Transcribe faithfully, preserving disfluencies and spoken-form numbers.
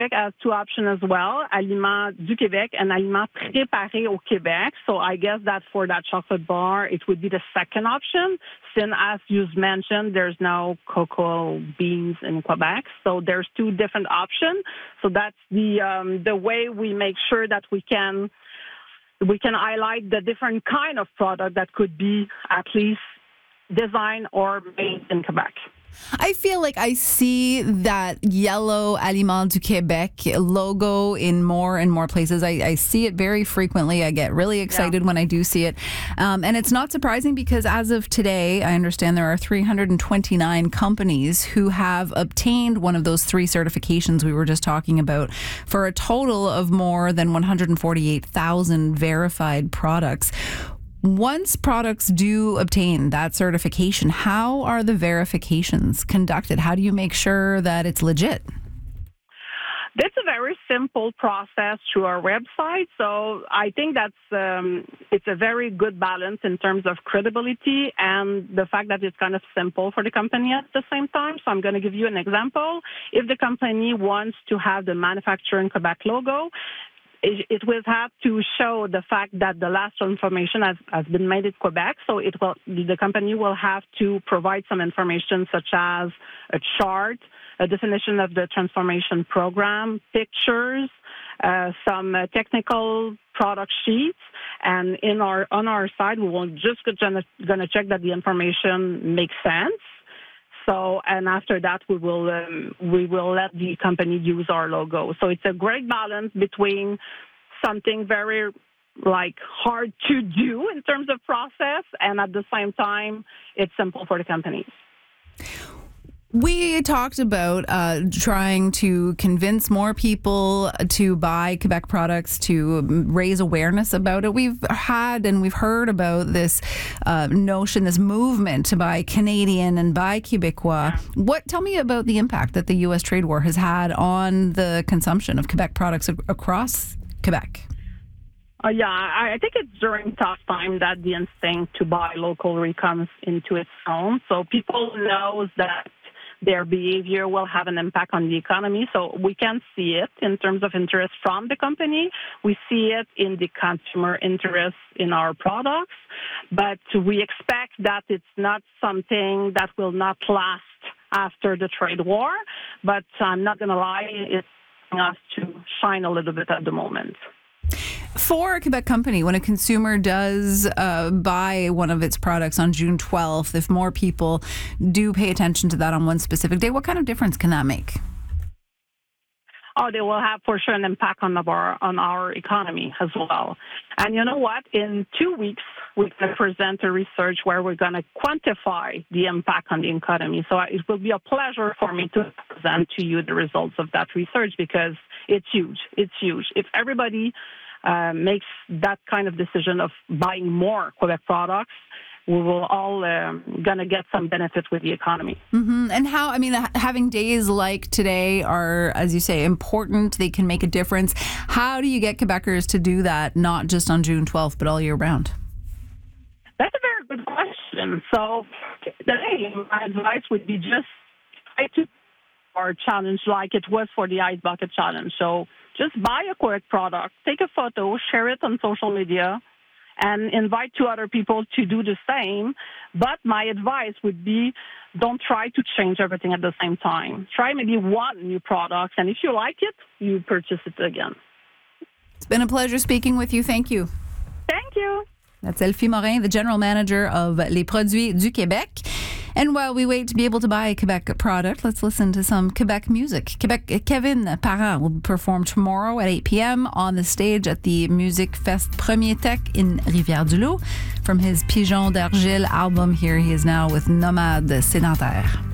has two options as well, Aliments du Québec and Aliments préparés au Québec. So I guess that for that chocolate bar, it would be the second option. Since, as you mentioned, there's no cocoa beans in Quebec. So there's two different options. So that's the um, the way we make sure that we can we can highlight the different kind of product that could be at least designed or made in Quebec. I feel like I see that yellow Aliments du Québec logo in more and more places. I, I see it very frequently. I get really excited yeah. when I do see it. Um, and it's not surprising because as of today, I understand there are three hundred twenty-nine companies who have obtained one of those three certifications we were just talking about for a total of more than one hundred forty-eight thousand verified products. Once products do obtain that certification, how are the verifications conducted? How do you make sure that it's legit? That's a very simple process through our website. So I think that's um, it's a very good balance in terms of credibility and the fact that it's kind of simple for the company at the same time. So I'm going to give you an example. If the company wants to have the manufacturer in Quebec logo, it will have to show the fact that the last transformation has, has been made in Quebec. So it will, the company will have to provide some information such as a chart, a definition of the transformation program, pictures, uh, some uh, technical product sheets. And in our on our side, we will just going to check that the information makes sense. So, and after that, we will um, we will let the company use our logo. So it's a great balance between something very like hard to do in terms of process, and at the same time, it's simple for the companies. We talked about uh, trying to convince more people to buy Quebec products, to raise awareness about it. We've had and we've heard about this uh, notion, this movement to buy Canadian and buy Québécois. What? Tell me about the impact that the U S trade war has had on the consumption of Quebec products ac- across Quebec. Uh, yeah, I, I think it's during tough time that the instinct to buy locally comes into its own. So people know that their behavior will have an impact on the economy. So we can see it in terms of interest from the company. We see it in the consumer interest in our products. But we expect that it's not something that will not last after the trade war. But I'm not going to lie, it's us to shine a little bit at the moment. For a Quebec company, when a consumer does uh, buy one of its products on June twelfth, if more people do pay attention to that on one specific day, what kind of difference can that make? Oh, they will have for sure an impact on our on our economy as well. And you know what? In two weeks, we're going to present a research where we're going to quantify the impact on the economy. So it will be a pleasure for me to present to you the results of that research because it's huge. It's huge. If everybody uh, makes that kind of decision of buying more Quebec products, we will all um, going to get some benefits with the economy. Mm-hmm. And how, I mean, having days like today are, as you say, important. They can make a difference. How do you get Quebecers to do that, not just on June twelfth, but all year round? That's a very good question. So today, my advice would be just try to our challenge like it was for the Ice Bucket Challenge. So just buy a Quebec product, take a photo, share it on social media, and invite two other people to do the same. But my advice would be don't try to change everything at the same time. Try maybe one new product, and if you like it, you purchase it again. It's been a pleasure speaking with you. Thank you. Thank you. That's Elfie Morin, the general manager of Les Produits du Québec. And while we wait to be able to buy a Quebec product, let's listen to some Quebec music. Quebec, Kevin Parent will perform tomorrow at eight p.m. on the stage at the Music Fest Premier Tech in Rivière-du-Loup. From his Pigeon d'Argile album, here he is now with Nomade Sédentaire.